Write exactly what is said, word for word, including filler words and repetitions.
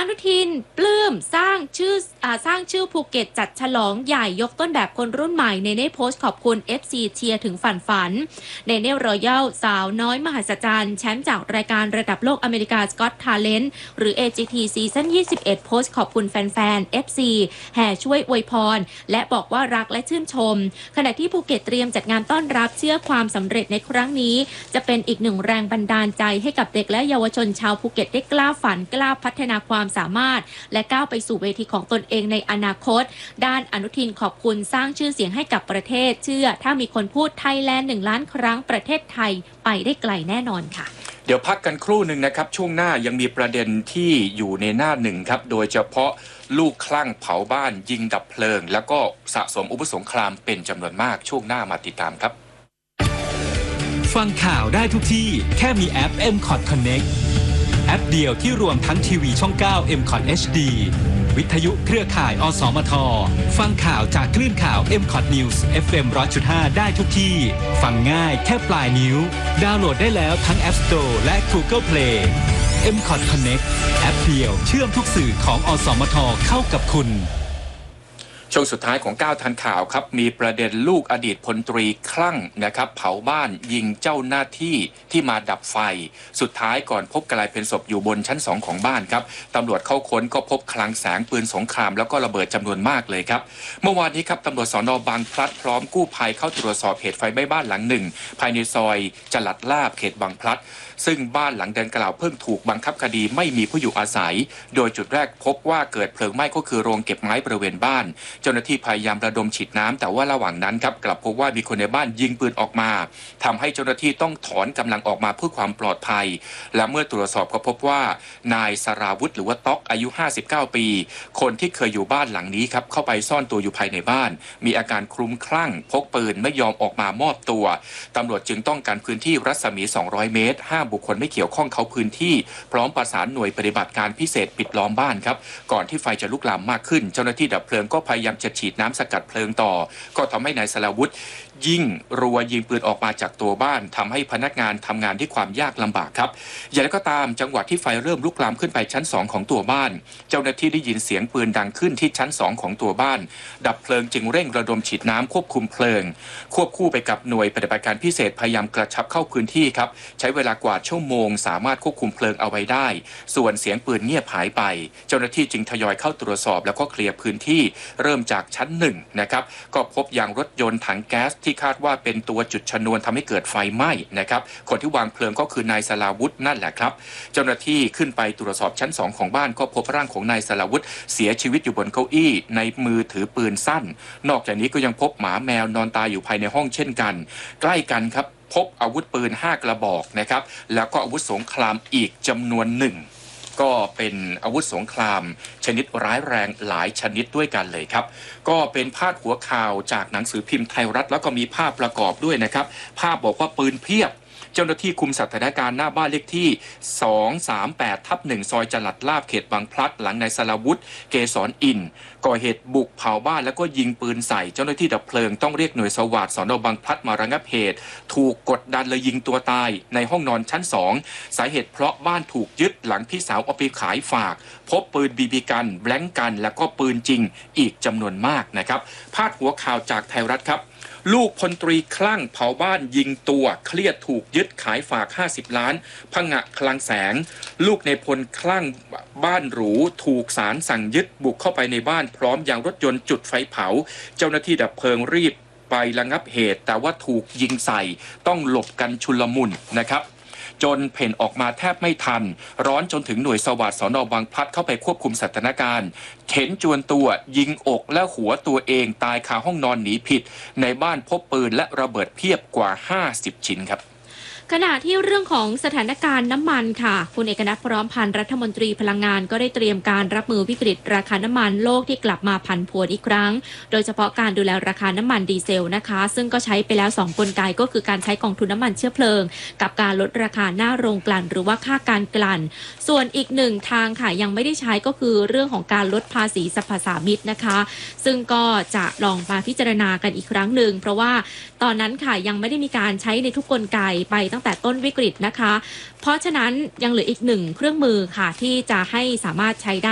นุทินปลื้มสร้างชื่อสร้างชื่อภูเก็ตจัดฉลองใหญ่ยกต้นแบบคนรุ่นใหม่เนเน่โพสต์ขอบคุณ เอฟ ซี เชียร์ถึงฝันฝันเนเน่รอยัลสาวน้อยมหัศจรรย์แชมป์จากรายการระดับโลกอเมริกาสกอตทาเลนต์หรือ เอ จี ที ซีซั่นยี่สิบเอ็ดโพสต์ขอบคุณแฟนๆ เอฟ ซี แห่ช่วยอวยพรและบอกว่ารักและชื่นชมขณะที่ภูเก็ตเตรียมจัดงานต้อนรับเชื่อความสำเร็จในครั้งนี้จะเป็นอีกหนึ่งแรงบันดาลใจให้กับเด็กและเยาวชนชาวภูเก็ตได้กล้าฝันกล้าพัฒนาความสามารถและก้าวไปสู่เวทีของตนเองในอนาคตด้านอนุทินขอบคุณสร้างชื่อเสียงให้กับประเทศเชื่อถ้ามีคนพูดไทยแลนด์หนึ่งล้านครั้งประเทศไทยไปได้ไกลแน่นอนค่ะเดี๋ยวพักกันครู่หนึ่งนะครับช่วงหน้ายังมีประเด็นที่อยู่ในหน้าหนึ่งครับโดยเฉพาะลูกคลั่งเผาบ้านยิงดับเพลิงแล้วก็สะสมอาวุธสงครามเป็นจำนวนมากช่วงหน้ามาติดตามครับฟังข่าวได้ทุกที่แค่มีแอป เอ็ม คอท Connect แอปเดียวที่รวมทั้งทีวีช่อง เก้า เอ็ม คอท เอช ดี วิทยุเครือข่าย อสมท ฟังข่าวจากคลื่นข่าว เอ็ม คอท News เอฟ เอ็ม หนึ่งร้อยจุดห้า ได้ทุกที่ ฟังง่ายแค่ปลายนิ้วดาวน์โหลดได้แล้วทั้ง App Store และ Google Play เอ็ม คอท Connect แอปเดียวเชื่อมทุกสื่อของอสมทเข้ากับคุณช่วงสุดท้ายของก้าวทันข่าวครับมีประเด็นลูกอดีตพลตรีคลั่งนะครับเผาบ้านยิงเจ้าหน้าที่ที่มาดับไฟสุดท้ายก่อนพบกลายเป็นศพอยู่บนชั้นสองของบ้านครับตำรวจเข้าค้นก็พบคลังแสงปืนสงครามแล้วก็ระเบิดจำนวนมากเลยครับเมื่อวานนี้ครับตำรวจสน.บางพลัดพร้อมกู้ภัยเข้าตรวจสอบเหตุไฟไหม้บ้านหลังหนึ่งภายในซอยจลัดลาบเขตบางพลัดซึ่งบ้านหลังดังกล่าวเพิ่งถูกบังคับคดีไม่มีผู้อยู่อาศัยโดยจุดแรกพบว่าเกิดเพลิงไหม้ก็คือโรงเก็บไม้บริเวณบ้านเจ้าหน้าที่พยายามระดมฉีดน้ำแต่ว่าระหว่างนั้นครับกลับพบว่ามีคนในบ้านยิงปืนออกมาทำให้เจ้าหน้าที่ต้องถอนกำลังออกมาเพื่อความปลอดภัยและเมื่อตรวจสอบก็พบว่านายสราวุธหรือว่าต๊อกอายุห้าสิบเก้าปีคนที่เคยอยู่บ้านหลังนี้ครับเข้าไปซ่อนตัวอยู่ภายในบ้านมีอาการคลุ้มคลั่งพกปืนไม่ยอมออกมามอบตัวตำรวจจึงต้องการพื้นที่รัศมีสองร้อยเมตรห้ามบุคคลไม่เกี่ยวข้องเขาพื้นที่พร้อมประสานหน่วยปฏิบัติการพิเศษปิดล้อมบ้านครับก่อนที่ไฟจะลุกลามมากขึ้นเจ้าหน้าที่ดับเพลิงก็พยายามจะฉีดน้ำสกัดเพลิงต่อก็ทำให้นายสราวุธยิงรัวยิงปืนออกมาจากตัวบ้านทำให้พนักงานทำงานด้วยความยากลำบากครับอย่างไรก็ตามจังหวะที่ไฟเริ่มลุกลามขึ้นไปชั้นสองของตัวบ้านเจ้าหน้าที่ได้ยินเสียงปืนดังขึ้นที่ชั้นสองของตัวบ้านดับเพลิงจึงเร่งระดมฉีดน้ำควบคุมเพลิงควบคู่ไปกับหน่วยปฏิบัติการพิเศษพยายามกระชับเข้าพื้นที่ครับใช้เวลากว่าชั่วโมงสามารถควบคุมเพลิงเอาไว้ได้ส่วนเสียงปืนเงียบหายไปเจ้าหน้าที่จึงทยอยเข้าตรวจสอบแล้วก็เคลียร์พื้นที่เริ่มจากชั้นหนึ่งนะครับก็พบยางรถยนต์ถังแก๊สที่คาดว่าเป็นตัวจุดชนวนทำให้เกิดไฟไหม้นะครับคนที่วางเพลิงก็คือนายสราวุธนั่นแหละครับเจ้าหน้าที่ขึ้นไปตรวจสอบชั้นสองของบ้านก็พบร่างของนายสราวุธเสียชีวิตอยู่บนเก้าอี้ในมือถือปืนสั้นนอกจากนี้ก็ยังพบหมาแมวนอนตายอยู่ภายในห้องเช่นกันใกล้กันครับพบอาวุธปืนห้ากระบอกนะครับแล้วก็อาวุธสงครามอีกจำนวนหนึ่งก็เป็นอาวุธสงครามชนิดร้ายแรงหลายชนิดด้วยกันเลยครับก็เป็นพาดหัวข่าวจากหนังสือพิมพ์ไทยรัฐแล้วก็มีภาพประกอบด้วยนะครับภาพบอกว่าปืนเพียบเจ้าหน้าที่คุมสถานการณ์หน้าบ้านเลขที่สองสามแปดทับหนึ่งซอยจลัดลาบเขตบางพลัดหลังนายสราวุธเกษรอินก่อเหตุบุกเผาบ้านแล้วก็ยิงปืนใส่เจ้าหน้าที่ดับเพลิงต้องเรียกหน่วยสวัสดิ์สน.บางพลัดมาระงับเหตุถูกกดดันเลยยิงตัวตายในห้องนอนชั้นสองสาเหตุเพราะบ้านถูกยึดหลังพี่สาวเอาไปขายฝากพบปืนบีบีกันแบล็งกันแล้วก็ปืนจริงอีกจำนวนมากนะครับพาดหัวข่าวจากไทยรัฐครับลูกพลตรีคลั่งเผาบ้านยิงตัวเครียดถูกยึดขายฝากห้าสิบล้านผงะคลังแสงลูกในพลคลั่งบ้านหรูถูกศาลสั่งยึดบุกเข้าไปในบ้านพร้อมยางรถยนต์จุดไฟเผาเจ้าหน้าที่ดับเพลิงรีบไประงับเหตุแต่ว่าถูกยิงใส่ต้องหลบกันชุลมุนนะครับจนเพ่นออกมาแทบไม่ทันร้อนจนถึงหน่วยสวัสดิ์สน.บางพลัดเข้าไปควบคุมสถานการณ์เข็นจวนตัวยิงอกและหัวตัวเองตายคาห้องนอนหนีผิดในบ้านพบปืนและระเบิดเพียบกว่าห้าสิบชิ้นครับขณะที่เรื่องของสถานการณ์น้ำมันค่ะคุณเอกนัทพร้อมพันธ์รัฐมนตรีพลังงานก็ได้เตรียมการรับมือวิกฤตราคาน้ำมันโลกที่กลับมาผันผวนอีกครั้งโดยเฉพาะการดูแลราคาน้ำมันดีเซลนะคะซึ่งก็ใช้ไปแล้วสองกลไกก็คือการใช้กองทุนน้ำมันเชื้อเพลิงกับการลดราคาหน้าโรงกลั่นหรือว่าค่าการกลั่นส่วนอีกหนึ่งทางค่ะยังไม่ได้ใช้ก็คือเรื่องของการลดภาษีสรรพสามิตนะคะซึ่งก็จะลองมาพิจารณากันอีกครั้งหนึ่งเพราะว่าตอนนั้นค่ะยังไม่ได้มีการใช้ในทุกกลไกไปตั้งแต่ต้นวิกฤตนะคะเพราะฉะนั้นยังเหลืออีกหนึ่งเครื่องมือค่ะที่จะให้สามารถใช้ได้